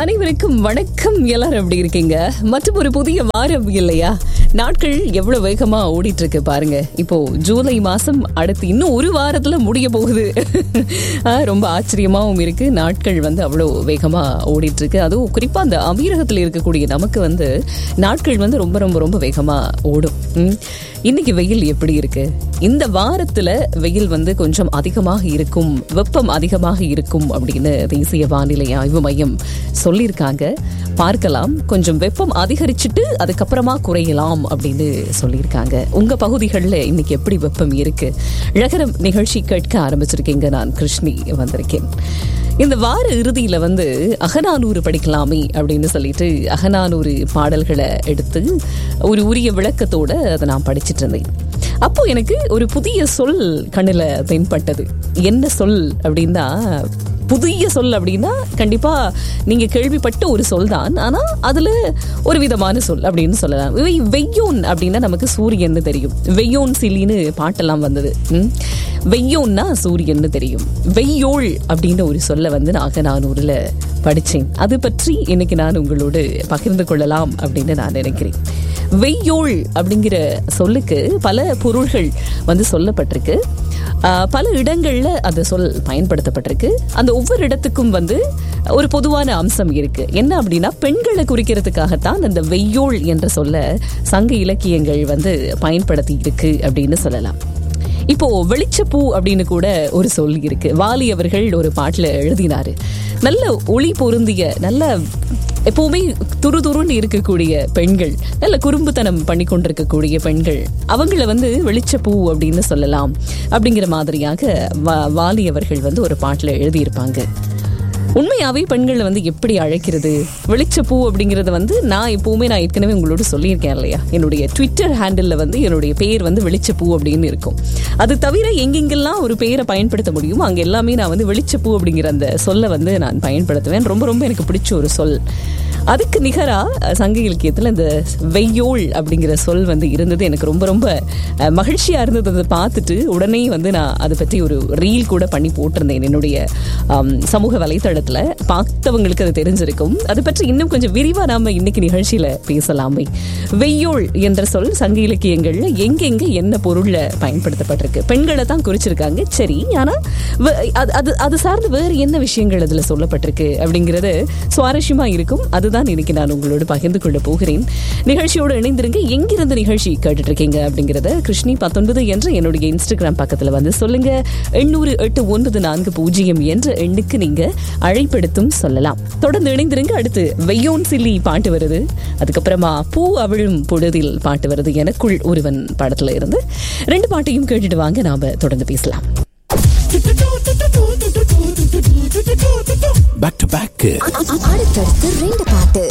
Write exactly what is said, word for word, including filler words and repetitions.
அனைவருக்கும் வணக்கம். எல்லாரும் எப்படி இருக்கீங்க? மற்றும் ஒரு புதிய வாரம் இல்லையா? நாட்கள் எவ்வளவு வேகமா ஓடிட்டு இருக்கு பாருங்க. இப்போ ஜூலை மாசம் அடுத்து இன்னும் ஒரு வாரத்துல முடிய போகுது. ரொம்ப ஆச்சரியமாவும் இருக்கு. நாட்கள் வந்து அவ்வளவு வேகமா ஓடிட்டு இருக்கு. அதுவும் குறிப்பா அந்த அமீரகத்தில் இருக்கக்கூடிய நமக்கு வந்து நாட்கள் வந்து ரொம்ப ரொம்ப ரொம்ப வேகமா ஓடும். இன்னைக்கு வெயில் எப்படி இருக்கு? இந்த வாரத்துல வெயில் வந்து கொஞ்சம் அதிகமாக இருக்கும், வெப்பம் அதிகமாக இருக்கும் அப்படின்னு தேசிய வானிலை ஆய்வு மையம் சொல்லியிருக்காங்க. பார்க்கலாம், கொஞ்சம் வெப்பம் அதிகரிச்சுட்டு அதுக்கப்புறமா குறையலாம் அப்படின்னு சொல்லியிருக்காங்க. உங்க பகுதிகளில் இன்னைக்கு எப்படி வெப்பம் இருக்கு? ழகரம் நிகழ்ச்சி கேட்க ஆரம்பிச்சிருக்கீங்க. நான் கிருஷ்ணி வந்திருக்கேன். இந்த வார இறுதியில வந்து அகநானூறு படிக்கலாமே அப்படின்னு சொல்லிட்டு அகநானூறு பாடல்களை எடுத்து ஒரு உரிய விளக்கத்தோட அதை நான் படிச்சுட்டு இருந்தேன். அப்போ எனக்கு ஒரு புதிய சொல் கண்ணுல தென்பட்டது. என்ன சொல் அப்படின்னா, புதிய சொல் அப்படின்னா கண்டிப்பா நீங்க கேள்விப்பட்ட ஒரு சொல் தான், ஆனா அதுல ஒரு விதமான சொல் அப்படின்னு சொல்லலாம். வெய்யோன் அப்படின்னா நமக்கு சூரியன் தெரியும். வெய்யோன் சிலின்னு பாட்டெல்லாம் வந்தது. வெய்யோன்னா சூரியன் தெரியும். வெய்யோள் அப்படின்னு ஒரு சொல்ல வந்து நாகநானூறுல படிச்சேன். அது பற்றி இன்னைக்கு நான் உங்களோடு பகிர்ந்து கொள்ளலாம் அப்படின்னு நான் நினைக்கிறேன். வெய்யோள் அப்படிங்கிற சொல்லுக்கு பல பொருள்கள் வந்து சொல்லப்பட்டிருக்கு. பல இடங்கள்ல அந்த சொல் பயன்படுத்தப்பட்டிருக்கு. அந்த ஒவ்வொரு இடத்துக்கும் வந்து ஒரு பொதுவான அம்சம் இருக்கு. என்ன அப்படின்னா, பெண்களை குறிக்கிறதுக்காகத்தான் அந்த வெய்யோள் என்ற சொல்ல சங்க இலக்கியங்கள் வந்து பயன்படுத்தி இருக்கு அப்படின்னு சொல்லலாம். இப்போ வெளிச்சப்பூ அப்படின்னு கூட ஒரு சொல் இருக்கு. வாலி அவர்கள் ஒரு பாட்டுல எழுதினாரு. நல்ல ஒளி பொருந்திய, நல்ல எப்பவுமே துரு துருன்னு இருக்கக்கூடிய பெண்கள், நல்ல குறும்புத்தனம் பண்ணி கொண்டிருக்கக்கூடிய பெண்கள், அவங்கள வந்து வெளிச்சப்பூ அப்படின்னு சொல்லலாம் அப்படிங்கிற மாதிரியாக வாலி அவர்கள் வந்து ஒரு பாட்டுல எழுதியிருப்பாங்க. உண்மையாவே பெண்களை வந்து எப்படி அழைக்கிறது? வெளிச்சப்பூ அப்படிங்கறது வந்து நான் எப்பவுமே நான் ஏற்கனவே உங்களோட சொல்லியிருக்கேன் இல்லையா? என்னுடைய ட்விட்டர் ஹேண்டில் வந்து என்னுடைய பேர் வந்து வெளிச்சப்பூ அப்படின்னு இருக்கும். அது தவிர எங்கெங்கெல்லாம் ஒரு பேரை பயன்படுத்த முடியுமோ அங்க எல்லாமே நான் வந்து வெளிச்சப்பூ அப்படிங்கிற அந்த சொல்ல வந்து நான் பயன்படுத்துவேன். ரொம்ப ரொம்ப எனக்கு பிடிச்ச ஒரு சொல். அதுக்கு நிகரா சங்க இலக்கியத்துல இந்த வெய்யோள் அப்படிங்கிற சொல் வந்து இருந்தது. எனக்கு ரொம்ப ரொம்ப மகிழ்ச்சியா இருந்தது. அதை பார்த்துட்டு உடனே வந்து நான் அதை பற்றி ஒரு ரீல் கூட பண்ணி போட்டிருந்தேன் என்னுடைய சமூக வலைத்தளத்துல. பார்த்தவங்களுக்கு அது தெரிஞ்சிருக்கும். அது பற்றி இன்னும் கொஞ்சம் விரிவா நாம இன்னைக்கு நிகழ்ச்சியில பேசலாமே. வெய்யோள் என்ற சொல் சங்க இலக்கியங்கள்ல எங்கெங்க என்ன பொருள்ல பயன்படுத்தப்பட்டிருக்கு? பெண்களை தான் குறிச்சிருக்காங்க, சரி. ஆனா அது அது சார்ந்து வேறு என்ன விஷயங்கள் அதுல சொல்லப்பட்டிருக்கு அப்படிங்கிறது சுவாரஸ்யமா இருக்கும். அதுதான் இன்னைக்கு நான் உங்களோடு பகிர்ந்து கொள்ள போகிறேன். நிகழ்ச்சியோடு இணைந்திருங்க. எங்கிருந்து நிகழ்ச்சி கேட்டுட்டு இருக்கீங்க அப்படிங்கறத கிருஷ்ணி பத்தொன்பது என்ற என்னுடைய இன்ஸ்டாகிராம் பக்கத்துல வந்து சொல்லுங்க. எண்ணூறு எட்டு ஒன்பது நான்கு பூஜ்ஜியம் என்ற எண்ணுக்கு நீங்க அழைப்பெடுத்தும் சொல்லலாம். தொடர்ந்து இணைந்திருங்க. அடுத்து வெய்யோன் சில்லி பாட்டு வருது. அதுக்கப்புறமா பூ அவிழும் பொழுதில் பாட்டு வருது. எனக்குள் ஒருவன் படத்துல இருந்து ரெண்டு பாட்டையும் கேட்டுட்டு வாங்க, நாம தொடர்ந்து பேசலாம். பேக் டு பேக் அடுத்தடுத்து ரெண்டு பாட்டு.